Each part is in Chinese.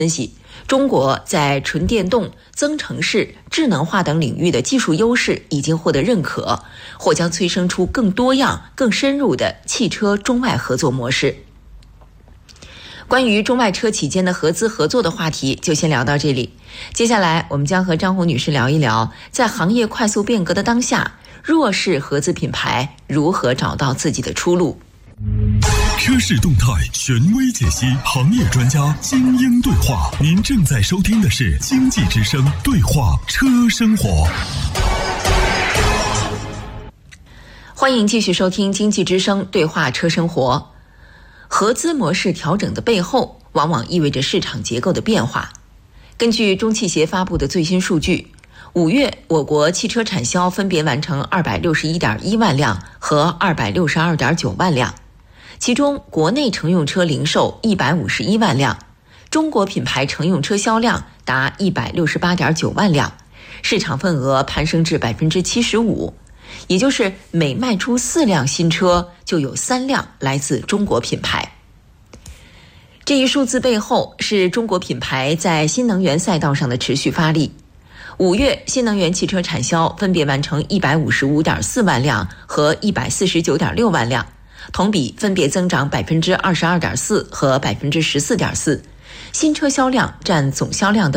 分析，中国在纯电动、增程式、智能化等领域的技术优势已经获得认可，或将催生出更多样、更深入的汽车中外合作模式。关于中外车企间的合资合作的话题就先聊到这里。接下来我们将和张红女士聊一聊，在行业快速变革的当下，弱势合资品牌如何找到自己的出路。 车市动态权威解析，行业专家精英对话。您正在收听的是经济之声对话车生活。 欢迎继续收听经济之声对话车生活。合资模式调整的背后，往往意味着市场结构的变化。根据中汽协发布的最新数据，5月我国汽车产销分别完成261.1万辆和262.9万辆，其中国内乘用车零售151万辆，中国品牌乘用车销量达168.9万辆，市场份额攀升至 75%， 也就是每卖出4辆新车就有3辆来自中国品牌。这一数字背后是中国品牌在新能源赛道上的持续发力。5月新能源汽车产销分别完成155.4万辆和149.6万辆，同比分别增长 22.4% 和 14.4%， 新车销量占总销量的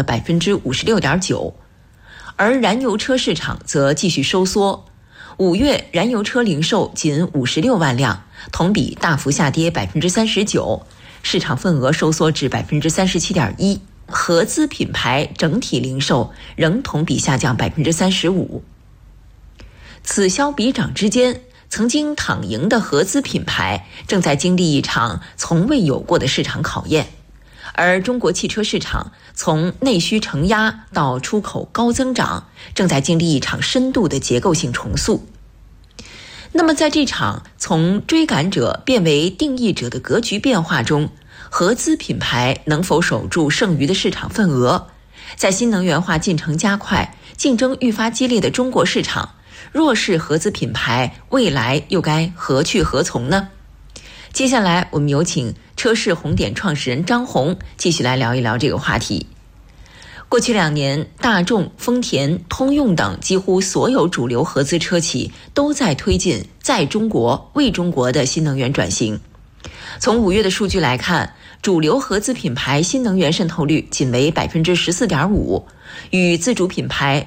56.9%。 而燃油车市场则继续收缩，5月燃油车零售仅56万辆，同比大幅下跌 39%， 市场份额收缩至 37.1%， 合资品牌整体零售仍同比下降 35%。 此消彼长之间，曾经躺赢的合资品牌正在经历一场从未有过的市场考验，而中国汽车市场从内需承压到出口高增长，正在经历一场深度的结构性重塑。那么在这场从追赶者变为定义者的格局变化中，合资品牌能否守住剩余的市场份额？在新能源化进程加快、竞争愈发激烈的中国市场，弱势合资品牌未来又该何去何从呢？接下来我们有请车市红点创始人张红继续来聊一聊这个话题。过去2年，大众、丰田、通用等几乎所有主流合资车企都在推进在中国、为中国的新能源转型。从5月的数据来看，主流合资品牌新能源渗透率仅为 14.5%， 与自主品牌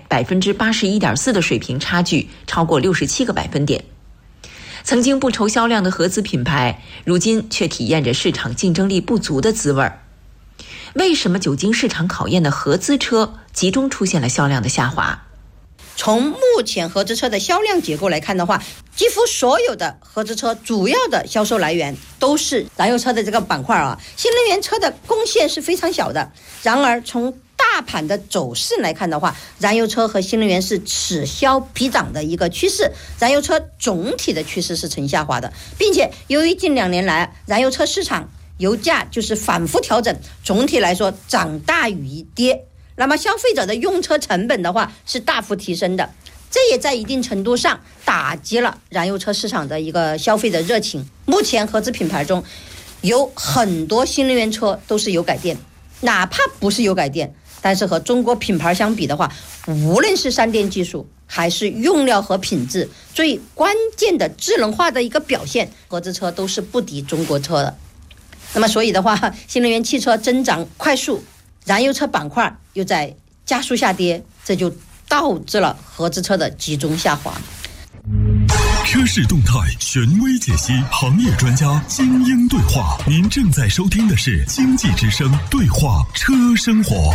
81.4% 的水平差距超过67个百分点。曾经不愁销量的合资品牌，如今却体验着市场竞争力不足的滋味。为什么久经市场考验的合资车集中出现了销量的下滑？ 从目前合资车的销量结构来看的话，几乎所有的合资车主要的销售来源都是燃油车的这个板块啊，新能源车的贡献是非常小的。然而从大盘的走势来看的话，燃油车和新能源是此消彼长的一个趋势，燃油车总体的趋势是呈下滑的，并且由于近2年来燃油车市场油价就是反复调整，总体来说涨大于跌，那么消费者的用车成本的话是大幅提升的，这也在一定程度上打击了燃油车市场的一个消费的热情。目前合资品牌中有很多新能源车都是油改电，哪怕不是油改电，但是和中国品牌相比的话，无论是三电技术还是用料和品质，最关键的智能化的一个表现，合资车都是不敌中国车的。那么所以的话，新能源汽车增长快速，燃油车板块又在加速下跌，这就导致了合资车的集中下滑。 车市动态权威解析，行业专家精英对话。您正在收听的是经济之声对话车生活。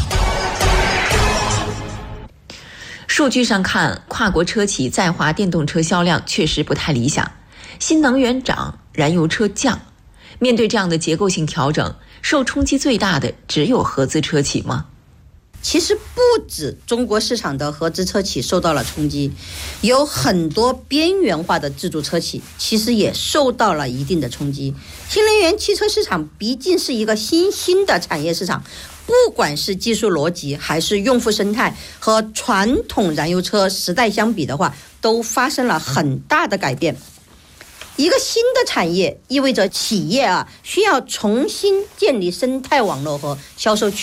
数据上看，跨国车企在华电动车销量确实不太理想，新能源涨，燃油车降。面对这样的结构性调整，受冲击最大的只有合资车企吗？ 其实不止中国市场的合资车企受到了冲击，有很多边缘化的自主车企其实也受到了一定的冲击。新能源汽车市场毕竟是一个新兴的产业市场，不管是技术逻辑还是用户生态，和传统燃油车时代相比的话，都发生了很大的改变。一个新的产业意味着企业需要重新建立生态网络和销售渠